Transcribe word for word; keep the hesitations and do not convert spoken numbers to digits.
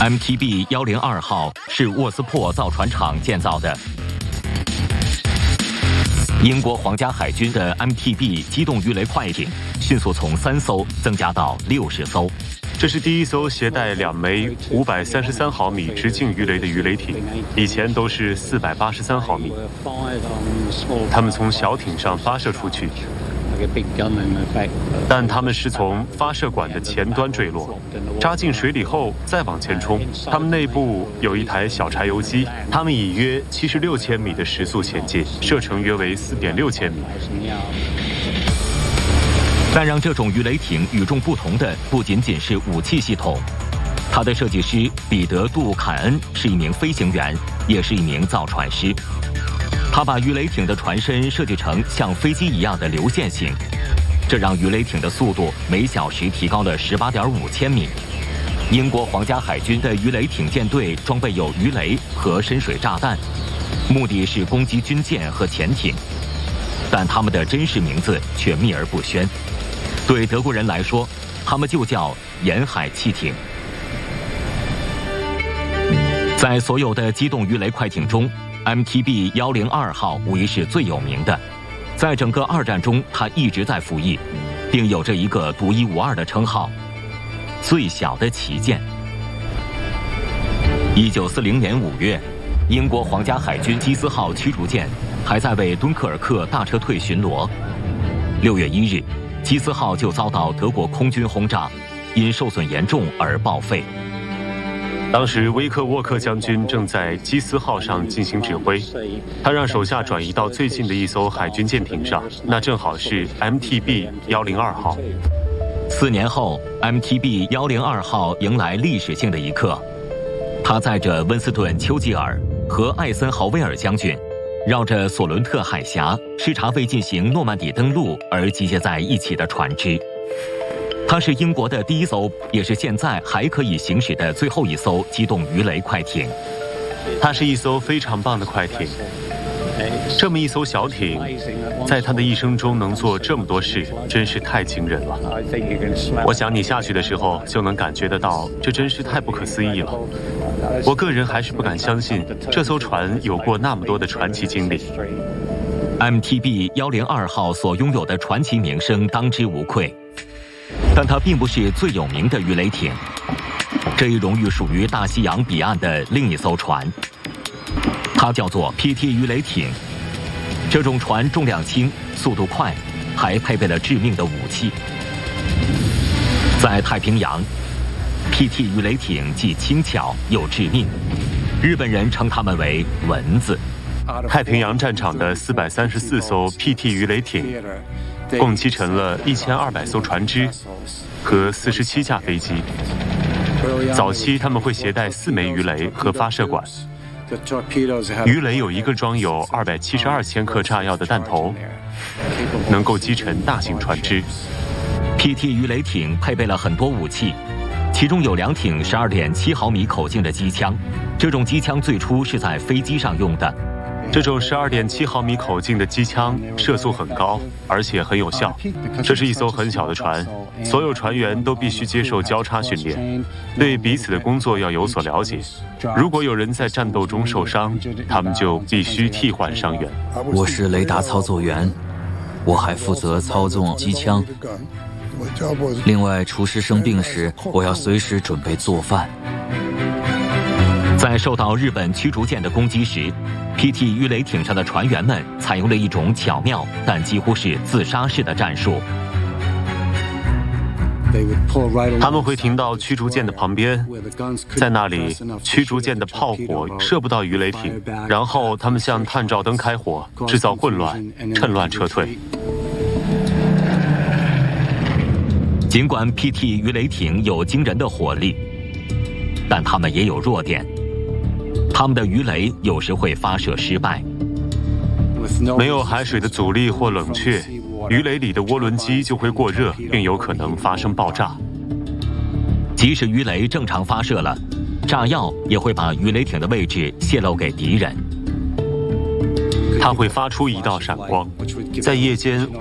M T B 一零二号是沃斯珀造船厂建造的。英国皇家海军的 M T B 机动鱼雷快艇迅速从三艘增加到六十艘。 这是第一艘携带两枚五百三十三毫米直径鱼雷的鱼雷艇，以前都是四百八十三毫米。它们从小艇上发射出去，但它们是从发射管的前端坠落，扎进水里后再往前冲。它们内部有一台小柴油机，它们以约七十六千米的时速前进，射程约为四点六千米。 但让这种鱼雷艇与众不同的不仅仅是武器系统，它的设计师彼得·杜坎恩是一名飞行员，也是一名造船师。他把鱼雷艇的船身设计成像飞机一样的流线型，这让鱼雷艇的速度每小时提高了 十八点五千米。英国皇家海军的鱼雷艇舰队装备有鱼雷和深水炸弹，目的是攻击军舰和潜艇，但他们的真实名字却秘而不宣。对德国人来说，他们就叫沿海汽艇。在所有的机动鱼雷快艇中， M T B 一零二号无疑是最有名的。在整个二战中，它一直在服役，并有着一个独一无二的称号——最小的旗舰。一九四零年五月，英国皇家海军基斯号驱逐舰还在为敦刻尔克大撤退巡逻。六月一日，基斯号就遭到德国空军轰炸，因受损严重而报废。 当时，威克沃克将军正在基斯号上进行指挥，他让手下转移到最近的一艘海军舰艇上，那正好是 M T B 一零二号。 四年后 ，M T B 一零二号迎来历史性的一刻，他载着温斯顿·丘吉尔和艾森豪威尔将军，绕着索伦特海峡视察为进行诺曼底登陆而集结在一起的船只。它是英国的第一艘，也是现在还可以行驶的最后一艘机动鱼雷快艇。 它是一艘非常棒的快艇。这么一艘小艇，在它的一生中能做这么多事，真是太惊人了。我想你下去的时候就能感觉得到，这真是太不可思议了。我个人还是不敢相信，这艘船有过那么多的传奇经历。 M T B 一零二号所拥有的传奇名声当之无愧。但它并不是最有名的鱼雷艇，这一荣誉属于大西洋彼岸的另一艘船，它叫做 P T 鱼雷艇。这种船重量轻、速度快，还配备了致命的武器。在太平洋 ，P T 鱼雷艇既轻巧又致命，日本人称它们为蚊子。 太平洋战场的四百三十四艘 P T 鱼雷艇，共击沉了一千二百艘船只和四十七架飞机。早期他们会携带四枚鱼雷和发射管。鱼雷有一个装有二百七十二千克炸药的弹头，能够击沉大型船只。 P T 鱼雷艇配备了很多武器，其中有两挺十二点七毫米口径的机枪，这种机枪最初是在飞机上用的。 这种十二点七毫米口径的机枪射速很高，而且很有效。这是一艘很小的船，所有船员都必须接受交叉训练，对彼此的工作要有所了解。如果有人在战斗中受伤，他们就必须替换伤员。 我是雷达操作员，我还负责操纵机枪。另外，厨师生病时，我要随时准备做饭。 在受到日本驱逐舰的攻击时， P T 鱼雷艇上的船员们采用了一种巧妙但几乎是自杀式的战术。 他们会停到驱逐舰的旁边，在那里，驱逐舰的炮火射不到鱼雷艇，然后他们向探照灯开火，制造混乱，趁乱撤退。 尽管 P T 鱼雷艇有惊人的火力，但它们也有弱点。 他们的鱼雷有时会发射失败。 没有海水的阻力或冷却，鱼雷里的涡轮机就会过热，并有可能发生爆炸。 即使鱼雷正常发射了，炸药也会把鱼雷艇的位置泄露给敌人。 它会发出一道闪光，在夜间